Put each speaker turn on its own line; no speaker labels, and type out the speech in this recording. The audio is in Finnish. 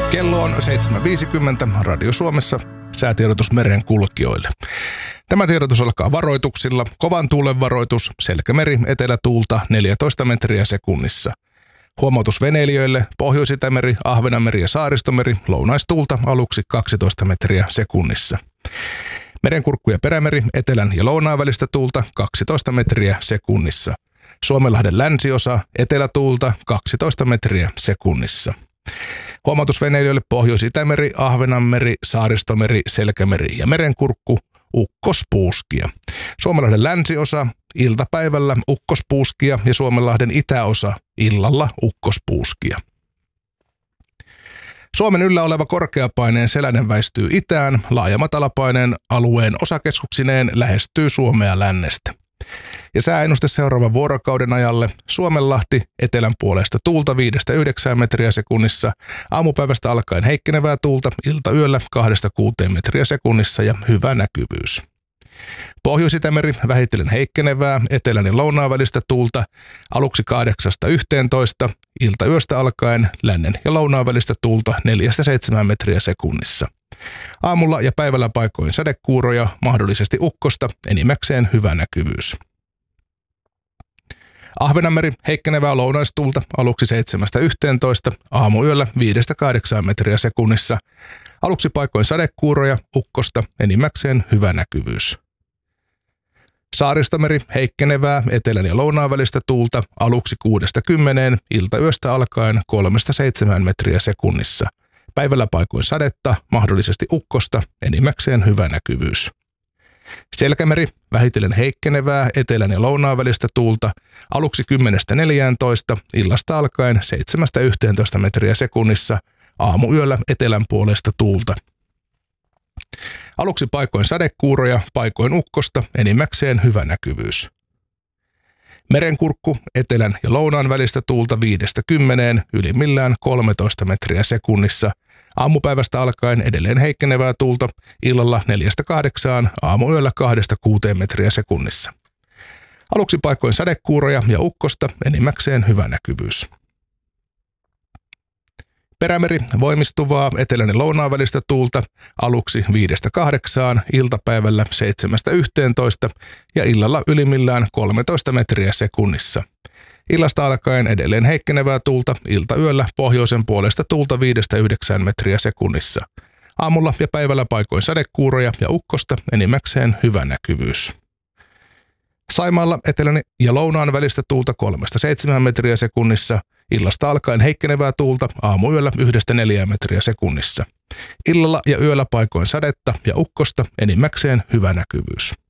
Kello on 7.50 Radio Suomessa säätiedotus meren kulkijoille. Tämä tiedotus alkaa varoituksilla. Kovan tuulen varoitus, Selkämeri, etelätuulta 14 metriä sekunnissa. Huomautus veneilijöille, Pohjois-Itämeri, Ahvenanmeri ja Saaristomeri, lounaistuulta aluksi 12 metriä sekunnissa. Merenkurkku ja Perämeri, etelän ja lounaan välistä tuulta 12 metriä sekunnissa. Suomenlahden länsiosa, etelätuulta 12 metriä sekunnissa. Huomautus veneilijöille, Pohjois-Itämeri, Ahvenanmeri, Saaristomeri, Selkämeri ja Merenkurkku, ukkospuuskia. Suomenlahden länsiosa, iltapäivällä ukkospuuskia ja Suomenlahden itäosa, illalla ukkospuuskia. Suomen yllä oleva korkeapaineen selänen väistyy itään, laaja matalapaineen alueen osakeskuksineen lähestyy Suomea lännestä. Ja sääennuste seuraavan vuorokauden ajalle: Suomenlahti, etelän puolesta tuulta 5-9 metriä sekunnissa, aamupäivästä alkaen heikkenevää tuulta, iltayöllä 2-6 metriä sekunnissa ja hyvä näkyvyys. Pohjois-Itämeri, vähitellen heikkenevää, etelän ja lounaan välistä tuulta, aluksi 8-11, iltayöstä alkaen lännen ja lounaan välistä tuulta 4-7 metriä sekunnissa. Aamulla ja päivällä paikoin sadekuuroja, mahdollisesti ukkosta, enimmäkseen hyvä näkyvyys. Ahvenanmeri, heikkenevää lounaistuulta, aluksi 7-11, aamuyöllä 5-8 metriä sekunnissa. Aluksi paikoin sadekuuroja, ukkosta, enimmäkseen hyvä näkyvyys. Saaristomeri, heikkenevää, etelän ja lounaan välistä tuulta, aluksi 6-10, iltayöstä alkaen 3-7 metriä sekunnissa. Päivällä paikoin sadetta, mahdollisesti ukkosta, enimmäkseen hyvä näkyvyys. Selkämeri, vähitellen heikkenevää, etelän ja lounaan välistä tuulta, aluksi 10-14, illasta alkaen 7-11 metriä sekunnissa, aamuyöllä etelän puolesta tuulta. Aluksi paikoin sadekuuroja, paikoin ukkosta, enimmäkseen hyvä näkyvyys. Merenkurkku, etelän ja lounaan välistä tuulta 5-10, ylimmillään 13 metriä sekunnissa. Aamupäivästä alkaen edelleen heikkenevää tuulta, illalla 4-8, aamuyöllä 2-6 metriä sekunnissa. Aluksi paikoin sadekuuroja ja ukkosta, enimmäkseen hyvä näkyvyys. Perämeri, voimistuvaa, etelän ja lounaan välistä tuulta, aluksi 5-8, iltapäivällä 7-11 ja illalla ylimmillään 13 metriä sekunnissa. Illasta alkaen edelleen heikkenevää tuulta, iltayöllä pohjoisen puolesta tuulta 5-9 metriä sekunnissa. Aamulla ja päivällä paikoin sadekuuroja ja ukkosta, enimmäkseen hyvä näkyvyys. Saimaalla etelän ja lounaan välistä tuulta 3-7 metriä sekunnissa. Illasta alkaen heikkenevää tuulta, aamuyöllä 1-4 metriä sekunnissa. Illalla ja yöllä paikoin sadetta ja ukkosta, enimmäkseen hyvä näkyvyys.